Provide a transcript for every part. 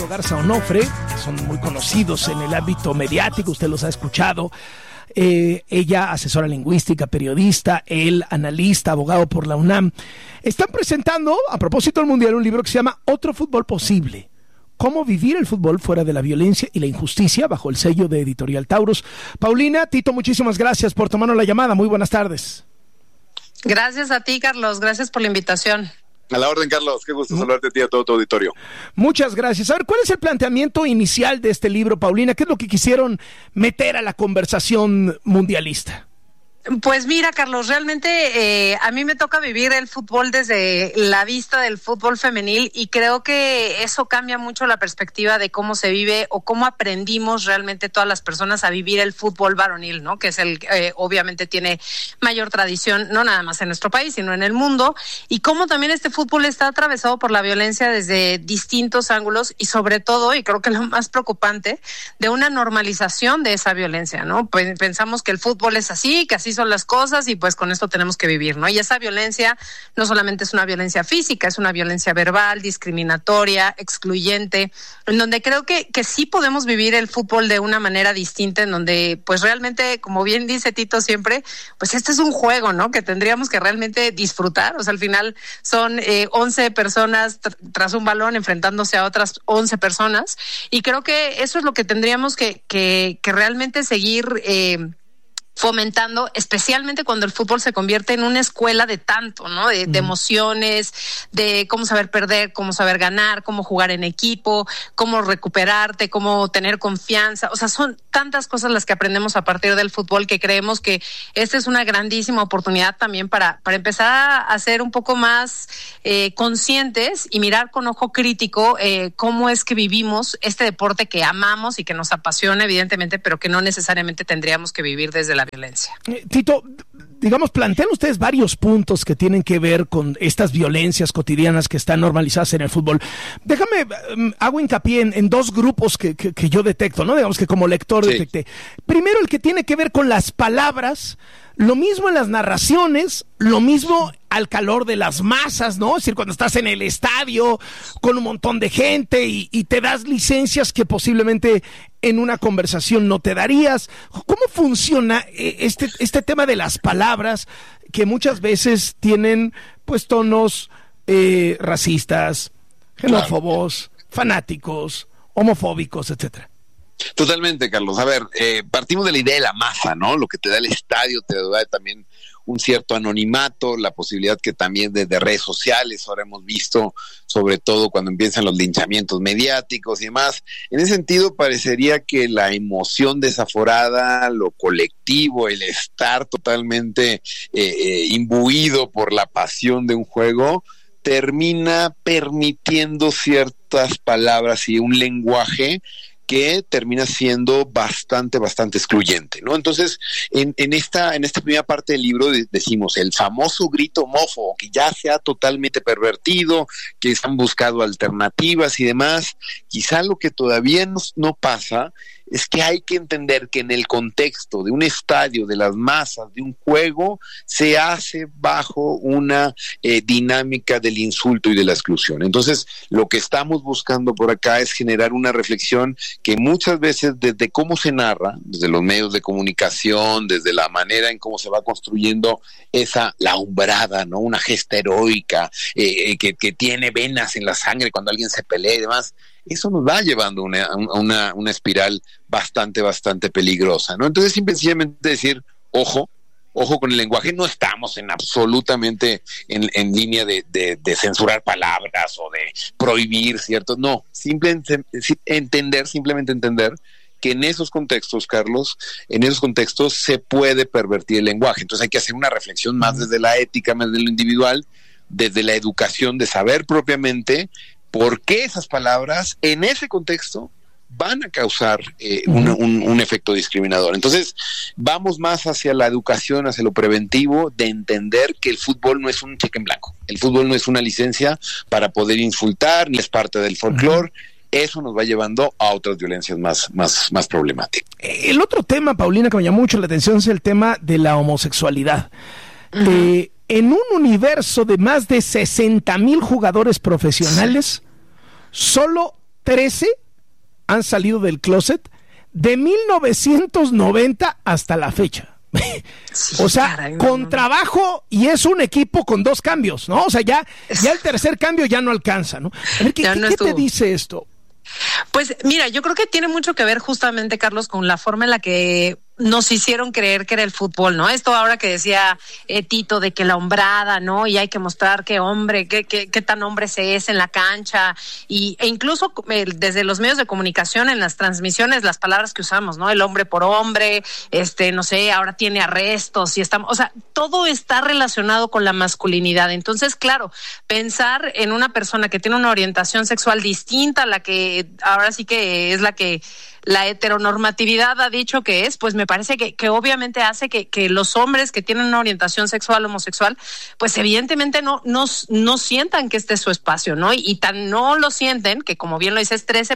Garza Onofre, son muy conocidos en el ámbito mediático, usted los ha escuchado. Ella, asesora lingüística, periodista, él, analista, abogado por la UNAM. Están presentando, a propósito del Mundial, un libro que se llama Otro Fútbol Posible. Cómo vivir el fútbol fuera de la violencia y la injusticia, bajo el sello de Editorial Taurus. Paulina, Tito, muchísimas gracias por tomarnos la llamada. Muy buenas tardes. Gracias a ti, Carlos. Gracias por la invitación. A la orden, Carlos. Qué gusto saludarte a ti y a todo tu auditorio. Muchas gracias. A ver, ¿cuál es el planteamiento inicial de este libro, Paulina? ¿Qué es lo que quisieron meter a la conversación mundialista? Pues mira, Carlos, realmente a mí me toca vivir el fútbol desde la vista del fútbol femenil y creo que eso cambia mucho la perspectiva de cómo se vive o cómo aprendimos realmente todas las personas a vivir el fútbol varonil, ¿no? Que es el obviamente tiene mayor tradición, no nada más en nuestro país, sino en el mundo, y cómo también este fútbol está atravesado por la violencia desde distintos ángulos y sobre todo, y creo que lo más preocupante, de una normalización de esa violencia, ¿no? Pues pensamos que el fútbol es así, que así son las cosas y pues con esto tenemos que vivir, ¿no? Y esa violencia no solamente es una violencia física, es una violencia verbal, discriminatoria, excluyente, en donde creo que sí podemos vivir el fútbol de una manera distinta, en donde pues realmente, como bien dice Tito siempre, pues este es un juego, ¿no? Que tendríamos que realmente disfrutar, o sea, al final son 11 personas tras un balón enfrentándose a otras 11 personas y creo que eso es lo que tendríamos que realmente seguir fomentando, especialmente cuando el fútbol se convierte en una escuela de tanto, ¿no? De emociones, de cómo saber perder, cómo saber ganar, cómo jugar en equipo, cómo recuperarte, cómo tener confianza. O sea, son tantas cosas las que aprendemos a partir del fútbol que creemos que esta es una grandísima oportunidad también para empezar a ser un poco más conscientes y mirar con ojo crítico cómo es que vivimos este deporte que amamos y que nos apasiona, evidentemente, pero que no necesariamente tendríamos que vivir desde la violencia. Tito, digamos, plantean ustedes varios puntos que tienen que ver con estas violencias cotidianas que están normalizadas en el fútbol. Déjame, hago hincapié en dos grupos que yo detecto, ¿no? Digamos que como lector detecté. Primero, el que tiene que ver con las palabras, lo mismo en las narraciones, lo mismo al calor de las masas, ¿no? Es decir, cuando estás en el estadio con un montón de gente y te das licencias que posiblemente en una conversación no te darías. ¿Cómo funciona este tema de las palabras que muchas veces tienen pues tonos racistas, xenófobos, fanáticos, homofóbicos, etcétera? Totalmente, Carlos. A ver, partimos de la idea de la masa, ¿no? Lo que te da el estadio te da también un cierto anonimato, la posibilidad que también desde redes sociales ahora hemos visto, sobre todo cuando empiezan los linchamientos mediáticos y demás. En ese sentido, parecería que la emoción desaforada, lo colectivo, el estar totalmente imbuido por la pasión de un juego, termina permitiendo ciertas palabras y un lenguaje que termina siendo bastante excluyente, ¿no? Entonces, en esta primera parte del libro decimos el famoso grito homófobo, que ya se ha totalmente pervertido, que se han buscado alternativas y demás. Quizá lo que todavía no pasa es que hay que entender que en el contexto de un estadio, de las masas, de un juego, se hace bajo una dinámica del insulto y de la exclusión. Entonces, lo que estamos buscando por acá es generar una reflexión que muchas veces desde cómo se narra, desde los medios de comunicación, desde la manera en cómo se va construyendo la umbrada, ¿no? Una gesta heroica que tiene venas en la sangre cuando alguien se pelea y demás. Eso nos va llevando a una espiral bastante peligrosa, ¿no? Entonces, simplemente decir, ojo con el lenguaje, no estamos absolutamente en línea de censurar palabras o de prohibir, ¿cierto? No, simplemente entender que en esos contextos, Carlos, se puede pervertir el lenguaje. Entonces hay que hacer una reflexión más desde la ética, más desde lo individual, desde la educación de saber propiamente por qué esas palabras en ese contexto van a causar un efecto discriminador. Entonces, vamos más hacia la educación, hacia lo preventivo, de entender que el fútbol no es un cheque en blanco. El fútbol no es una licencia para poder insultar, ni es parte del folclore. Eso nos va llevando a otras violencias más problemáticas. El otro tema, Paulina, que me llamó mucho la atención es el tema de la homosexualidad. En un universo de más de 60,000 jugadores profesionales, solo 13 han salido del closet de 1990 hasta la fecha. Sí, o sea, caray, con trabajo, y es un equipo con 2 cambios, ¿no? O sea, ya el tercer cambio ya no alcanza, ¿no? A ver, ¿qué te dice esto? Pues mira, yo creo que tiene mucho que ver justamente, Carlos, con la forma en la que nos hicieron creer que era el fútbol, ¿no? Esto ahora que decía Tito de que la hombrada, ¿no? Y hay que mostrar qué hombre, qué tan hombre se es en la cancha, e incluso desde los medios de comunicación, en las transmisiones, las palabras que usamos, ¿no? El hombre por hombre, no sé, ahora tiene arrestos y estamos, o sea, todo está relacionado con la masculinidad. Entonces, claro, pensar en una persona que tiene una orientación sexual distinta a la que ahora sí que es la que la heteronormatividad ha dicho que es, pues me parece que obviamente hace que los hombres que tienen una orientación sexual homosexual, pues evidentemente no sientan que este es su espacio, ¿no? Y tan no lo sienten que, como bien lo dices, 13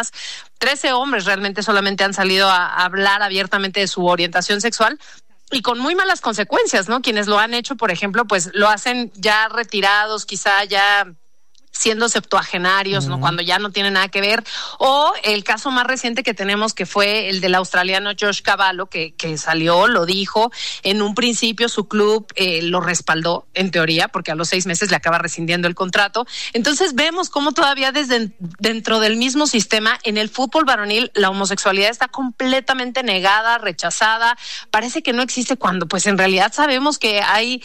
hombres realmente solamente han salido a hablar abiertamente de su orientación sexual, y con muy malas consecuencias, ¿no? Quienes lo han hecho, por ejemplo, pues lo hacen ya retirados, quizá ya siendo septuagenarios, ¿no? Cuando ya no tiene nada que ver. O el caso más reciente que tenemos, que fue el del australiano Josh Cavallo, que salió, lo dijo, en un principio su club lo respaldó, en teoría, porque a los 6 meses le acaba rescindiendo el contrato. Entonces vemos cómo todavía dentro del mismo sistema, en el fútbol varonil, la homosexualidad está completamente negada, rechazada, parece que no existe, cuando pues en realidad sabemos que hay,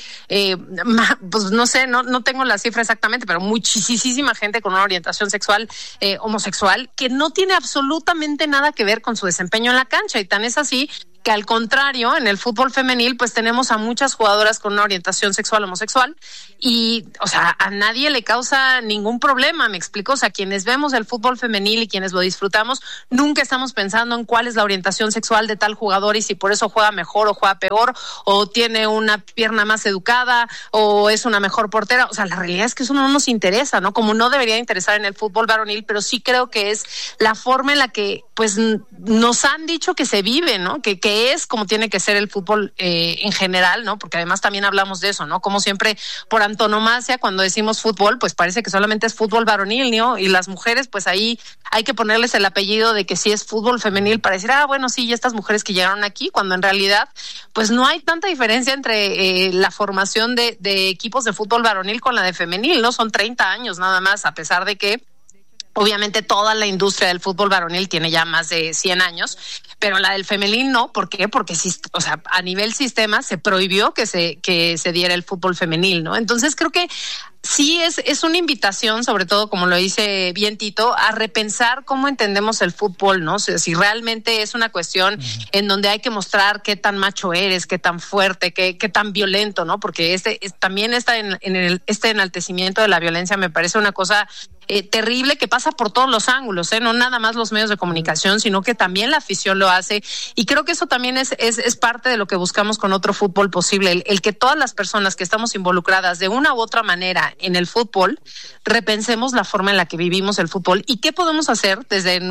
pues no sé, no tengo la cifra exactamente, pero muchísima gente con una orientación sexual homosexual que no tiene absolutamente nada que ver con su desempeño en la cancha, y tan es así que, al contrario, en el fútbol femenil pues tenemos a muchas jugadoras con una orientación sexual homosexual y, o sea, a nadie le causa ningún problema, me explico. O sea, quienes vemos el fútbol femenil y quienes lo disfrutamos, nunca estamos pensando en cuál es la orientación sexual de tal jugador y si por eso juega mejor o juega peor, o tiene una pierna más educada, o es una mejor portera. O sea, la realidad es que eso no nos interesa, ¿no? Como no debería interesar en el fútbol varonil, pero sí creo que es la forma en la que pues nos han dicho que se vive, ¿no? Que es como tiene que ser el fútbol en general, ¿no? Porque además también hablamos de eso, ¿no? Como siempre, por antonomasia, cuando decimos fútbol, pues parece que solamente es fútbol varonil, ¿no? Y las mujeres, pues ahí hay que ponerles el apellido de que sí es fútbol femenil para decir, bueno, sí, y estas mujeres que llegaron aquí, cuando en realidad, pues no hay tanta diferencia entre la formación de equipos de fútbol varonil con la de femenil, ¿no? Son 30 años nada más, a pesar de que obviamente toda la industria del fútbol varonil tiene ya más de 100 años, pero la del femenil no. ¿Por qué? Porque o sea, a nivel sistema se prohibió que se diera el fútbol femenil, ¿no? Entonces creo que sí es una invitación, sobre todo, como lo dice bien Tito, a repensar cómo entendemos el fútbol, ¿no? O sea, si realmente es una cuestión en donde hay que mostrar qué tan macho eres, qué tan fuerte, qué tan violento, ¿no? Porque también está en este enaltecimiento de la violencia me parece una cosa terrible, que pasa por todos los ángulos, no nada más los medios de comunicación, sino que también la afición lo hace, y creo que eso también es parte de lo que buscamos con Otro Fútbol Posible, el que todas las personas que estamos involucradas de una u otra manera en el fútbol, repensemos la forma en la que vivimos el fútbol y qué podemos hacer desde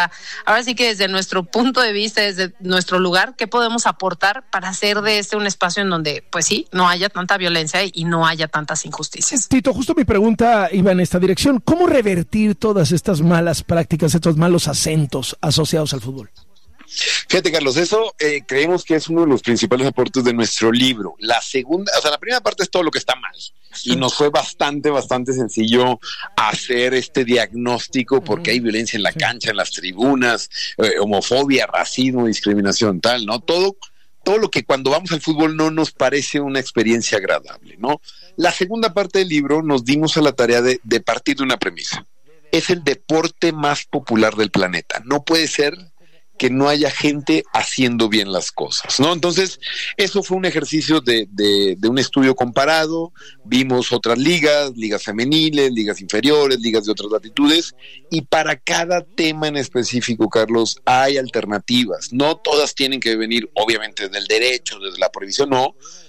desde nuestro punto de vista, desde nuestro lugar, qué podemos aportar para hacer de un espacio en donde, pues sí, no haya tanta violencia y no haya tantas injusticias. Tito, justo mi pregunta iba en esta dirección. ¿Cómo revertir todas estas malas prácticas, estos malos acentos asociados al fútbol? Fíjate, Carlos, eso creemos que es uno de los principales aportes de nuestro libro. La primera parte es todo lo que está mal. Y nos fue bastante todo hacer este diagnóstico, porque hay violencia en la cancha, en las tribunas, homofobia, racismo, discriminación, tal, ¿no? Todo lo que cuando vamos al fútbol no nos parece una experiencia agradable, ¿no? La segunda parte del libro nos dimos a la tarea de partir de una premisa. Es el deporte más popular del planeta. No puede ser que no haya gente haciendo bien las cosas, ¿no? Entonces, eso fue un ejercicio de un estudio comparado. Vimos otras ligas femeniles, ligas inferiores, ligas de otras latitudes, y para cada tema en específico, Carlos, hay alternativas. No todas tienen que venir, obviamente, desde el derecho, desde la prohibición, no.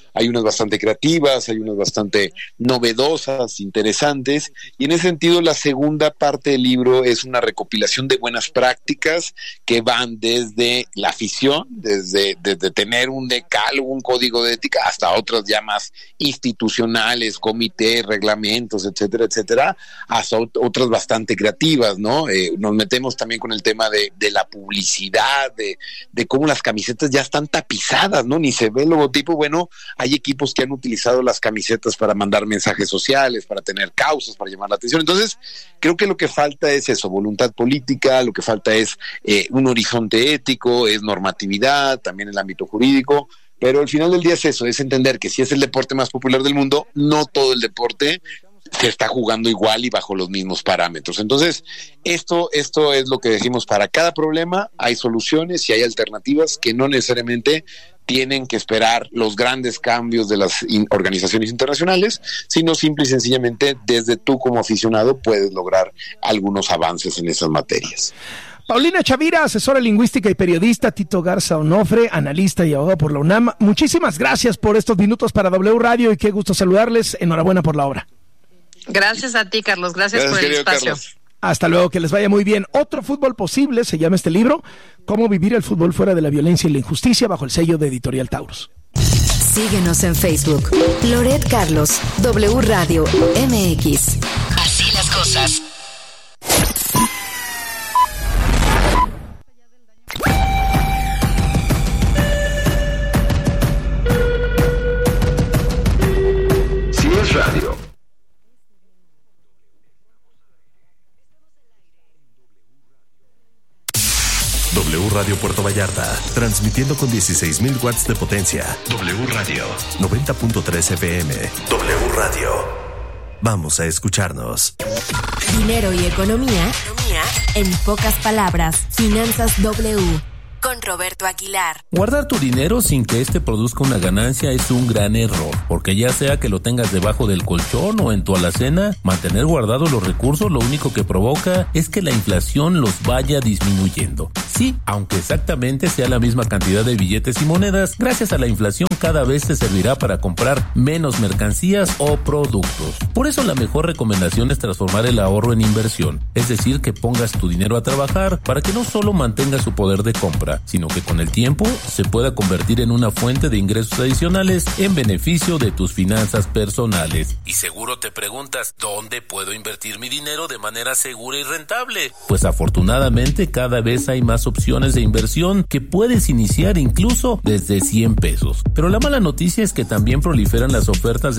hay unas bastante creativas, hay unas bastante novedosas, interesantes, y en ese sentido la segunda parte del libro es una recopilación de buenas prácticas que van desde la afición, desde tener un decálogo, un código de ética, hasta otras ya más institucionales, comités, reglamentos, etcétera, etcétera, hasta otras bastante creativas, ¿no? Nos metemos también con el tema de la publicidad, de cómo las camisetas ya están tapizadas, ¿no? Ni se ve el logotipo. Bueno, hay equipos que han utilizado las camisetas para mandar mensajes sociales, para tener causas, para llamar la atención. Entonces, creo que lo que falta es eso, voluntad política, lo que falta es un horizonte ético, es normatividad, también el ámbito jurídico, pero al final del día es eso, es entender que si es el deporte más popular del mundo, no todo el deporte se está jugando igual y bajo los mismos parámetros. Entonces, esto es lo que decimos, para cada problema hay soluciones y hay alternativas que no necesariamente tienen que esperar los grandes cambios de las organizaciones internacionales, sino simple y sencillamente desde tú como aficionado puedes lograr algunos avances en esas materias. Paulina Chavira, asesora lingüística y periodista, Tito Garza Onofre, analista y abogado por la UNAM. Muchísimas gracias por estos minutos para W Radio y qué gusto saludarles. Enhorabuena por la obra. Gracias a ti, Carlos. Gracias por el espacio. Carlos. Hasta luego, que les vaya muy bien. Otro fútbol posible, se llama este libro, Cómo vivir el fútbol fuera de la violencia y la injusticia, bajo el sello de Editorial Taurus. Síguenos en Facebook, Loret Carlos, W Radio MX. Así las cosas. Sí es radio. W Radio Puerto Vallarta, transmitiendo con 16,000 watts de potencia. W Radio, 90.3 FM. W Radio. Vamos a escucharnos. Dinero y economía en pocas palabras. Finanzas W. Con Roberto Aguilar. Guardar tu dinero sin que este produzca una ganancia es un gran error, porque ya sea que lo tengas debajo del colchón o en tu alacena, mantener guardados los recursos lo único que provoca es que la inflación los vaya disminuyendo. Sí, aunque exactamente sea la misma cantidad de billetes y monedas, gracias a la inflación cada vez te servirá para comprar menos mercancías o productos. Por eso la mejor recomendación es transformar el ahorro en inversión, es decir, que pongas tu dinero a trabajar para que no solo mantenga su poder de compra, sino que con el tiempo se pueda convertir en una fuente de ingresos adicionales en beneficio de tus finanzas personales. Y seguro te preguntas, ¿dónde puedo invertir mi dinero de manera segura y rentable? Pues afortunadamente cada vez hay más opciones de inversión que puedes iniciar incluso desde 100 pesos. Pero la mala noticia es que también proliferan las ofertas de